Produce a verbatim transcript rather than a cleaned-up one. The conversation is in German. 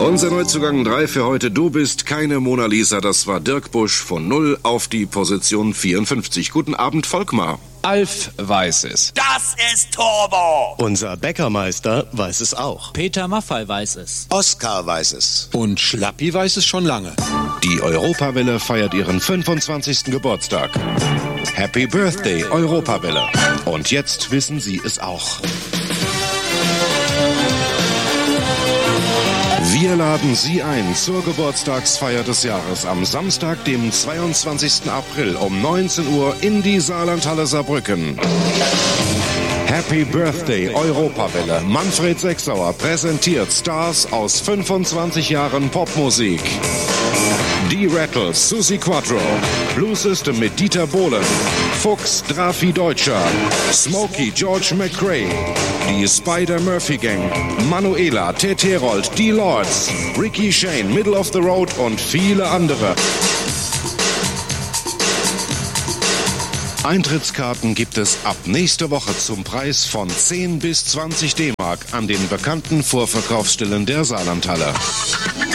Unser Neuzugang drei für heute. Du bist keine Mona Lisa. Das war Dirk Busch von null auf die Position vierundfünfzig. Guten Abend, Volkmar. Alf weiß es. Das ist Turbo! Unser Bäckermeister weiß es auch. Peter Maffay weiß es. Oskar weiß es. Und Schlappi weiß es schon lange. Die Europawelle feiert ihren fünfundzwanzigsten Geburtstag. Happy Birthday, Europawelle. Und jetzt wissen Sie es auch. Wir laden Sie ein zur Geburtstagsfeier des Jahres am Samstag, dem zweiundzwanzigsten April um neunzehn Uhr in die Saarlandhalle Saarbrücken. Happy Birthday, Europawelle. Manfred Sechsauer präsentiert Stars aus fünfundzwanzig Jahren Popmusik. Die Rattles, Susi Quattro, Blue System mit Dieter Bohlen, Fuchs, Drafi Deutscher, Smokey, George McRae, die Spider-Murphy Gang, Manuela, Ted Herold, die Lords, Ricky Shane, Middle of the Road und viele andere. Eintrittskarten gibt es ab nächste Woche zum Preis von zehn bis zwanzig D-Mark an den bekannten Vorverkaufsstellen der Saarlandhalle.